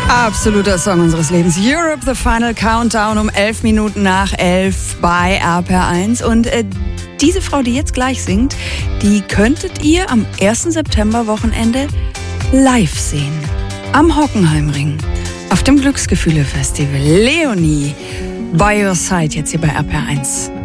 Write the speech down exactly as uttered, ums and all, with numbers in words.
Absoluter Song unseres Lebens. Europe, The Final Countdown um elf Minuten nach elf bei R P R eins. Und äh, diese Frau, die jetzt gleich singt, die könntet ihr am ersten September Wochenende live sehen. Am Hockenheimring. Auf dem Glücksgefühle-Festival. Leonie, by your side, jetzt hier bei R P R eins.